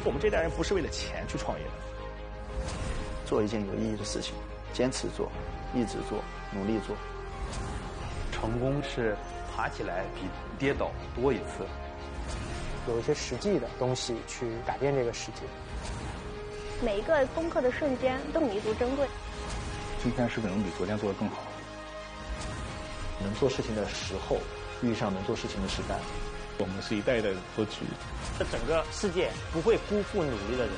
我们这代人不是为了钱去创业的， 做一件有意义的事情，坚持做，一直做，努力做。 成功是爬起来比跌倒多一次。 有一些实际的东西去改变这个世界。 每一个攻克的瞬间都弥足珍贵。 今天是不是能比昨天做得更好？ 能做事情的时候，遇上能做事情的时代。 我们是一代代的格局。 这整个世界不会辜负努力的人。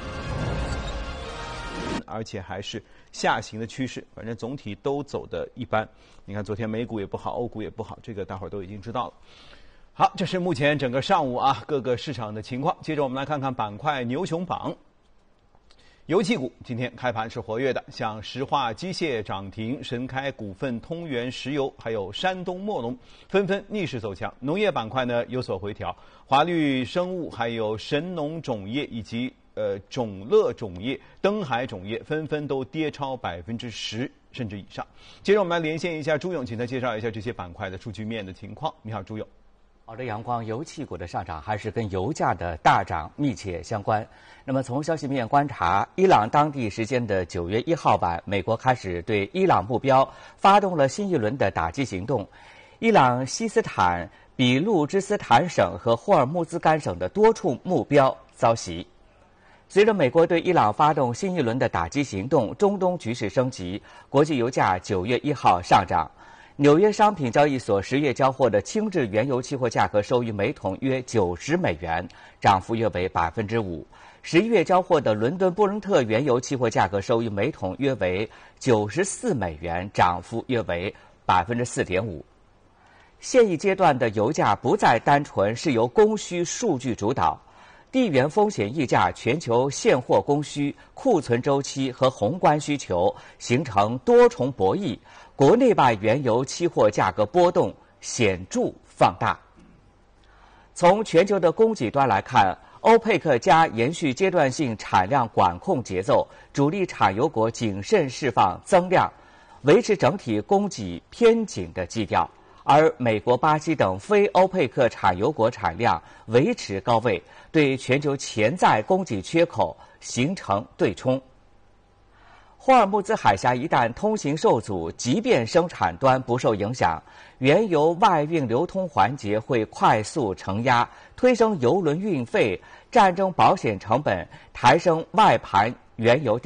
而且还是下行的趋势，反正总体都走得一般。你看昨天美股也不好，欧股也不好，这个大伙儿都已经知道了。好，这是目前整个上午各个市场的情况。接着我们来看看板块牛熊榜。油气股今天开盘是活跃的，像石化机械涨停，神开股份、通源石油还有山东墨农纷纷逆势走强。农业板块呢有所回调，华绿生物还有神农种业以及种乐种业、登海种业纷纷都跌超10%甚至以上。接着我们来连线一下朱勇，请他介绍一下这些板块的数据面的情况。你好，朱勇。 好的，阳光，油气股的上涨还是跟油价的大涨密切相关。那么从消息面观察，伊朗当地时间的9月1号晚，美国开始对伊朗目标发动了新一轮的打击行动。伊朗西斯坦、比路支斯坦省和霍尔木兹干省的多处目标遭袭。随着美国对伊朗发动新一轮的打击行动，中东局势升级，国际油价9月1号上涨。纽约商品交易所10月交货的轻质原油期货价格收于每桶约90美元，涨幅约为5%。11月交货的伦敦布伦特原油期货价格收于每桶约为94美元，涨幅约为4.5%。现一阶段的油价不再单纯是由供需数据主导，地缘风险溢价、全球现货供需、库存周期和宏观需求形成多重博弈，国内外原油期货价格波动显著放大。从全球的供给端来看，欧佩克加延续阶段性产量管控节奏，主力产油国谨慎释放增量，维持整体供给偏紧的基调。而美国、巴西等非欧佩克产油国产量维持高位，对全球潜在供给缺口形成对冲。霍尔木兹海峡一旦通行受阻，即便生产端不受影响，原油外运流通环节会快速承压，推升油轮运费、战争保险成本，抬升外盘原油